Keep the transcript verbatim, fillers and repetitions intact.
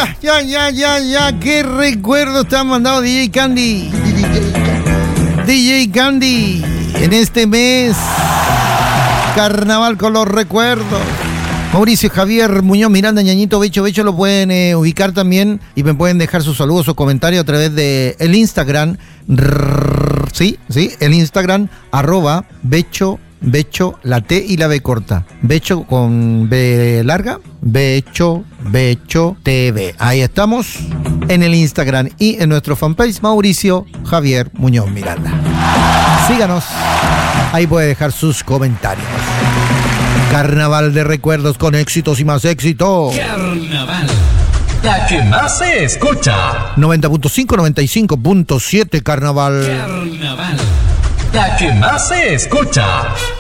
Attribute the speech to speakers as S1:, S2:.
S1: Ya, ya, ya, ya, ya. Qué recuerdos te han mandado D J Candy. D J Candy. En este mes. Carnaval con los recuerdos. Mauricio, Javier, Muñoz, Miranda, Ñañito, Becho, Becho lo pueden eh, ubicar también y me pueden dejar sus saludos o comentarios a través de el Instagram. Rrr, sí, sí, el Instagram, arroba Becho, Becho, la T y la B corta. Becho con B larga, Becho, Becho T V. Ahí estamos en el Instagram y en nuestro fanpage Mauricio, Javier, Muñoz, Miranda. Síganos, ahí puede dejar sus comentarios. Carnaval de recuerdos con éxitos y más éxito.
S2: Carnaval, la que más se escucha.
S1: noventa punto cinco, noventa y cinco punto siete Carnaval.
S2: Carnaval, la que más se escucha.